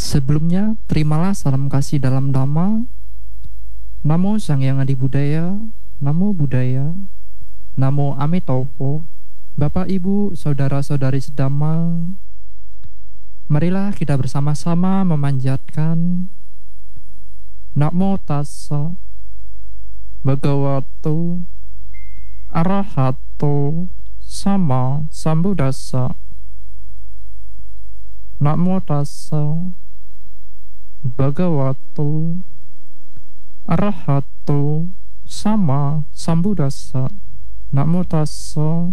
Sebelumnya, terimalah salam kasih dalam Dhamma. Namo Sang Hyang Adi Budaya, Namo Buddhaya, Namo Amitabha. Bapak, Ibu, Saudara-saudari sedama, marilah kita bersama-sama memanjatkan Namo Tassa Bhagavato Arahato Sama Sambuddhassa. Namo Tassa Bhagavato Arahato Sama Sambuddhassa. Namo Tassa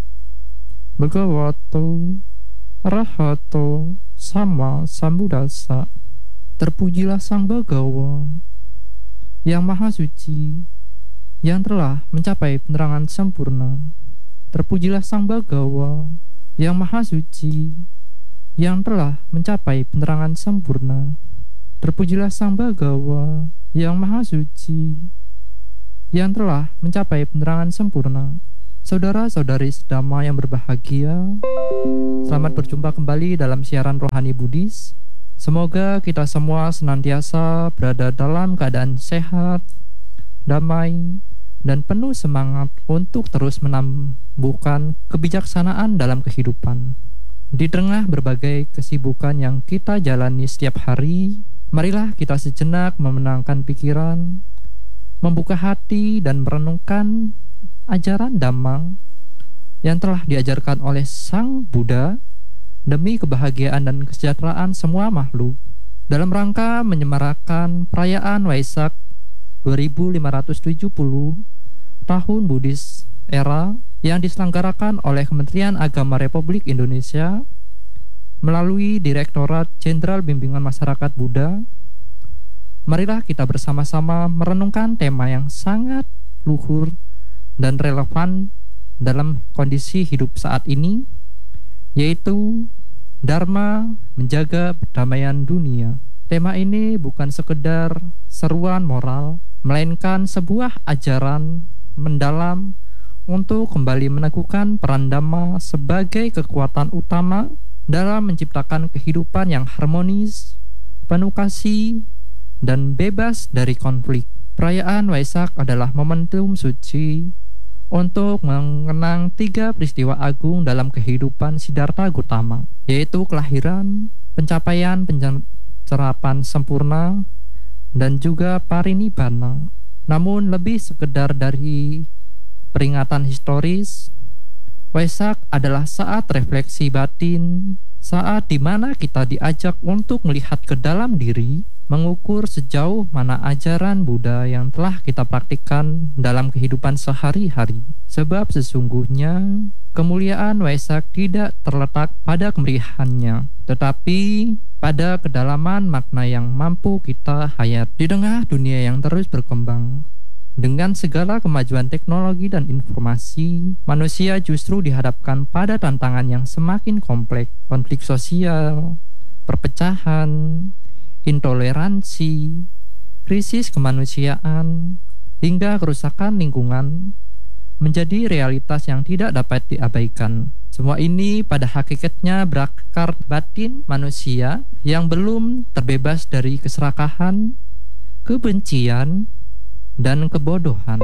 Bhagavato Arahato Sama Sambuddhassa. Terpujilah Sang Bhagawa yang Maha Suci, yang telah mencapai penerangan sempurna. Terpujilah Sang Bhagawa yang Maha Suci, yang telah mencapai penerangan sempurna. Terpujilah Sang Bhagawa yang Maha Suci, yang telah mencapai penerangan sempurna. Saudara-saudari sedama yang berbahagia, selamat berjumpa kembali dalam siaran Rohani Buddhis. Semoga kita semua senantiasa berada dalam keadaan sehat, damai, dan penuh semangat untuk terus menumbuhkan kebijaksanaan dalam kehidupan. Di tengah berbagai kesibukan yang kita jalani setiap hari, marilah kita sejenak memenangkan pikiran, membuka hati, dan merenungkan ajaran Dhamma yang telah diajarkan oleh Sang Buddha demi kebahagiaan dan kesejahteraan semua makhluk, dalam rangka menyemarakan perayaan Waisak 2570 Tahun Buddhis Era yang diselenggarakan oleh Kementerian Agama Republik Indonesia melalui Direktorat Jenderal Bimbingan Masyarakat Buddha. Marilah kita bersama-sama merenungkan tema yang sangat luhur dan relevan dalam kondisi hidup saat ini, yaitu Dharma menjaga perdamaian dunia. Tema ini bukan sekedar seruan moral, melainkan sebuah ajaran mendalam untuk kembali meneguhkan peran Dhamma sebagai kekuatan utama dalam menciptakan kehidupan yang harmonis, penuh kasih, dan bebas dari konflik. Perayaan Waisak adalah momentum suci untuk mengenang 3 peristiwa agung dalam kehidupan Siddhartha Gautama, yaitu kelahiran, pencapaian pencerapan sempurna, dan juga parinibbana. Namun lebih sekedar dari peringatan historis, Waisak adalah saat refleksi batin, saat di mana kita diajak untuk melihat ke dalam diri, mengukur sejauh mana ajaran Buddha yang telah kita praktikkan dalam kehidupan sehari-hari. Sebab sesungguhnya kemuliaan Waisak tidak terletak pada kemeriahannya, tetapi pada kedalaman makna yang mampu kita hayat. Di tengah dunia yang terus berkembang dengan segala kemajuan teknologi dan informasi, manusia justru dihadapkan pada tantangan yang semakin kompleks. Konflik sosial, perpecahan, intoleransi, krisis kemanusiaan, hingga kerusakan lingkungan menjadi realitas yang tidak dapat diabaikan. Semua ini pada hakikatnya berakar batin manusia yang belum terbebas dari keserakahan, kebencian, dan kebodohan.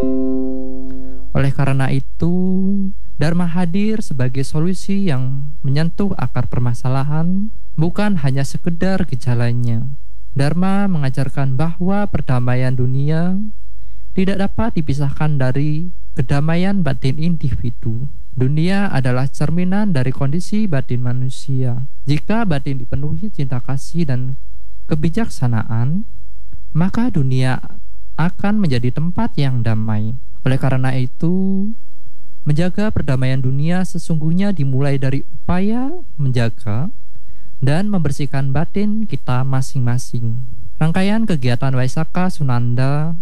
Oleh karena itu, Dharma hadir sebagai solusi yang menyentuh akar permasalahan, bukan hanya sekedar gejalanya. Dharma mengajarkan bahwa perdamaian dunia tidak dapat dipisahkan dari kedamaian batin individu. Dunia adalah cerminan dari kondisi batin manusia. Jika batin dipenuhi cinta kasih dan kebijaksanaan, maka dunia akan menjadi tempat yang damai. Oleh karena itu, menjaga perdamaian dunia sesungguhnya dimulai dari upaya menjaga dan membersihkan batin kita masing-masing. Rangkaian kegiatan Waisaka Sunanda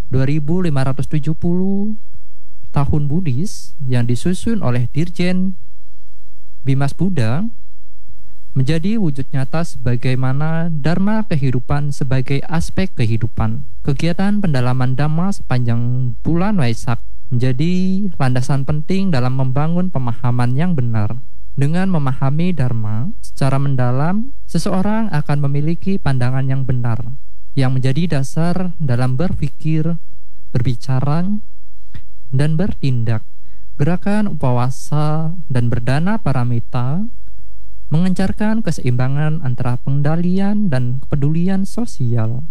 2570 Tahun Buddhis yang disusun oleh Dirjen Bimas Buddha menjadi wujud nyata sebagaimana Dharma kehidupan sebagai aspek kehidupan. Kegiatan pendalaman Dhamma sepanjang bulan Waisak menjadi landasan penting dalam membangun pemahaman yang benar. Dengan memahami Dharma secara mendalam, seseorang akan memiliki pandangan yang benar, yang menjadi dasar dalam berpikir, berbicara, dan bertindak. Gerakan upawasa dan berdana paramita mengencarkan keseimbangan antara pengendalian dan kepedulian sosial.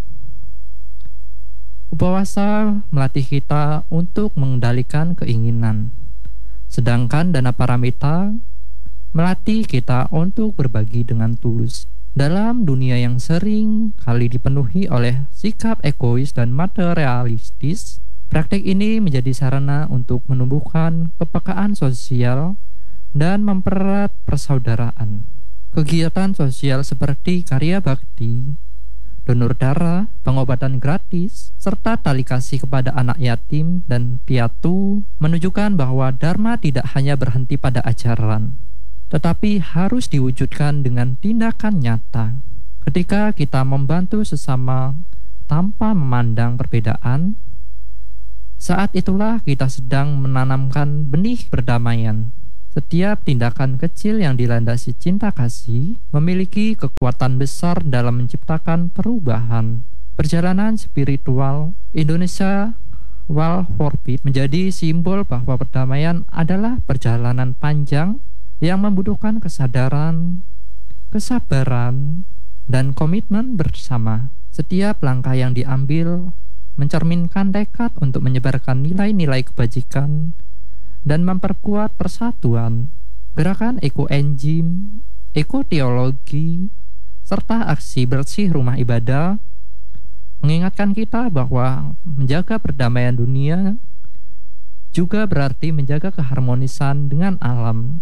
Upawasa melatih kita untuk mengendalikan keinginan, sedangkan dana paramita melatih kita untuk berbagi dengan tulus. Dalam dunia yang sering kali dipenuhi oleh sikap egois dan materialistis, praktik ini menjadi sarana untuk menumbuhkan kepekaan sosial dan mempererat persaudaraan. Kegiatan sosial seperti karya bakti, donor darah, pengobatan gratis, serta tali kasih kepada anak yatim dan piatu menunjukkan bahwa Dharma tidak hanya berhenti pada ajaran, tetapi harus diwujudkan dengan tindakan nyata. Ketika kita membantu sesama tanpa memandang perbedaan, saat itulah kita sedang menanamkan benih perdamaian. Setiap tindakan kecil yang dilandasi cinta kasih memiliki kekuatan besar dalam menciptakan perubahan. Perjalanan spiritual Indonesia Wal Forbid menjadi simbol bahwa perdamaian adalah perjalanan panjang yang membutuhkan kesadaran, kesabaran, dan komitmen bersama. Setiap langkah yang diambil mencerminkan tekad untuk menyebarkan nilai-nilai kebajikan dan memperkuat persatuan. Gerakan eko-enzim, eko-teologi, serta aksi bersih rumah ibadah mengingatkan kita bahwa menjaga perdamaian dunia juga berarti menjaga keharmonisan dengan alam.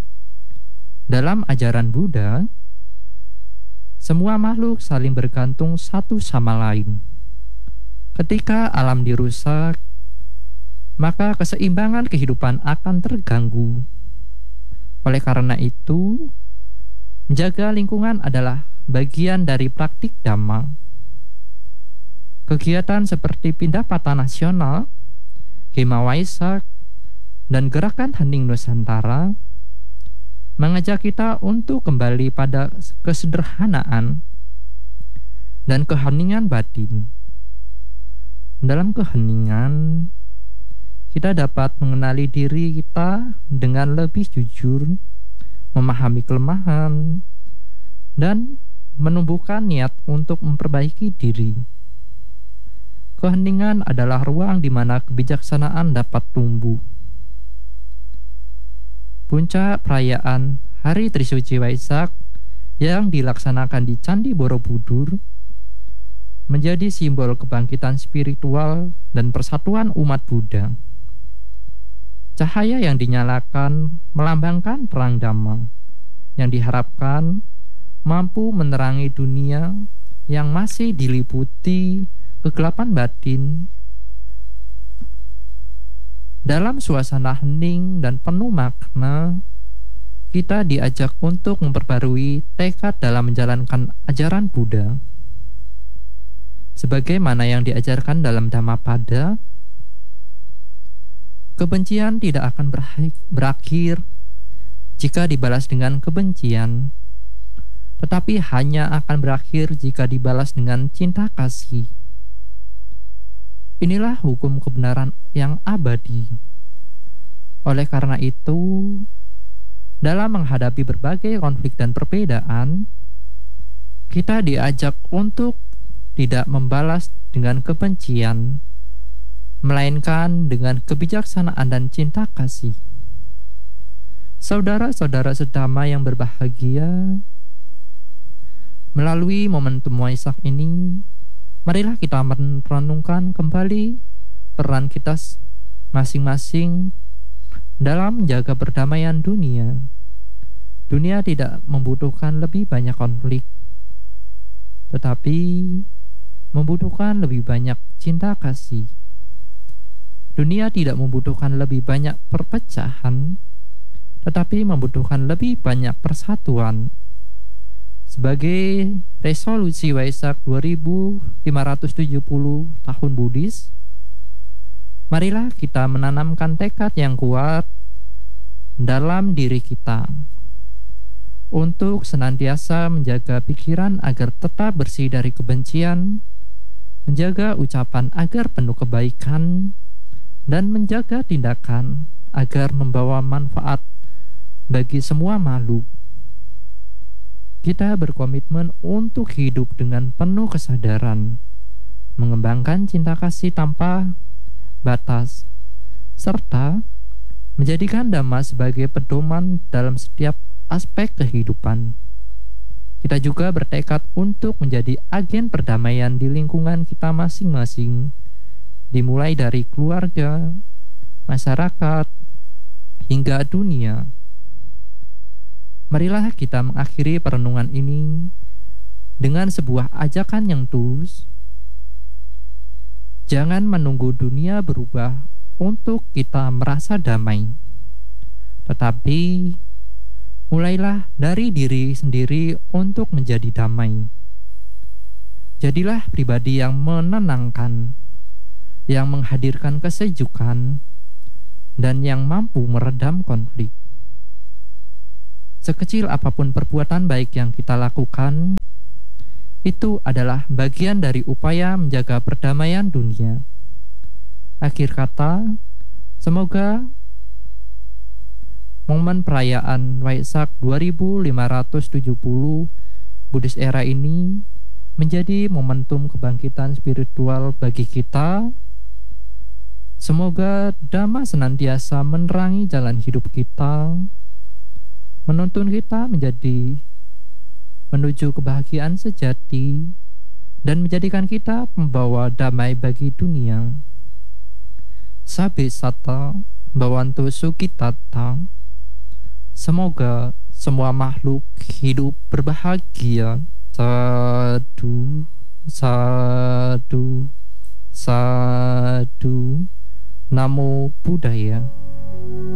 Dalam ajaran Buddha, semua makhluk saling bergantung satu sama lain. Ketika alam dirusak, maka keseimbangan kehidupan akan terganggu. Oleh karena itu, menjaga lingkungan adalah bagian dari praktik Dhamma. Kegiatan seperti Pindah Patah Nasional, Gema Waisak, dan Gerakan Hening Nusantara mengajak kita untuk kembali pada kesederhanaan dan keheningan batin. Dalam keheningan, kita dapat mengenali diri kita dengan lebih jujur, memahami kelemahan, dan menumbuhkan niat untuk memperbaiki diri. Keheningan adalah ruang di mana kebijaksanaan dapat tumbuh. Puncak perayaan Hari Trisuci Waisak yang dilaksanakan di Candi Borobudur menjadi simbol kebangkitan spiritual dan persatuan umat Buddha. Cahaya yang dinyalakan melambangkan terang Dhamma yang diharapkan mampu menerangi dunia yang masih diliputi kegelapan batin. Dalam suasana hening dan penuh makna, kita diajak untuk memperbarui tekad dalam menjalankan ajaran Buddha. Sebagaimana yang diajarkan dalam Dhammapada, kebencian tidak akan berakhir jika dibalas dengan kebencian, tetapi hanya akan berakhir jika dibalas dengan cinta kasih. Inilah hukum kebenaran yang abadi. Oleh karena itu, dalam menghadapi berbagai konflik dan perbedaan, kita diajak untuk tidak membalas dengan kebencian, melainkan dengan kebijaksanaan dan cinta kasih. Saudara-saudara sedama yang berbahagia, melalui momentum Waisak ini, marilah kita merenungkan kembali peran kita masing-masing dalam menjaga perdamaian dunia. Dunia tidak membutuhkan lebih banyak konflik, tetapi membutuhkan lebih banyak cinta kasih. Dunia tidak membutuhkan lebih banyak perpecahan, tetapi membutuhkan lebih banyak persatuan. Sebagai resolusi Waisak 2570 tahun Buddhis, marilah kita menanamkan tekad yang kuat dalam diri kita untuk senantiasa menjaga pikiran agar tetap bersih dari kebencian, menjaga ucapan agar penuh kebaikan, dan menjaga tindakan agar membawa manfaat bagi semua makhluk. Kita berkomitmen untuk hidup dengan penuh kesadaran, mengembangkan cinta kasih tanpa batas, serta menjadikan Dhamma sebagai pedoman dalam setiap aspek kehidupan. Kita juga bertekad untuk menjadi agen perdamaian di lingkungan kita masing-masing, dimulai dari keluarga, masyarakat, hingga dunia. Marilah kita mengakhiri perenungan ini dengan sebuah ajakan yang tulus. Jangan menunggu dunia berubah untuk kita merasa damai, tetapi mulailah dari diri sendiri untuk menjadi damai. Jadilah pribadi yang menenangkan, yang menghadirkan kesejukan, dan yang mampu meredam konflik. Sekecil apapun perbuatan baik yang kita lakukan, itu adalah bagian dari upaya menjaga perdamaian dunia. Akhir kata, semoga momen perayaan Waisak 2570 Buddhist Era ini menjadi momentum kebangkitan spiritual bagi kita. Semoga Dhamma senantiasa menerangi jalan hidup kita, menuntun kita menuju kebahagiaan sejati, dan menjadikan kita pembawa damai bagi dunia. Sabe sata bhavantu sukhitata. Semoga semua makhluk hidup berbahagia. Sadu, sadu, sadu. Namo Buddhaya.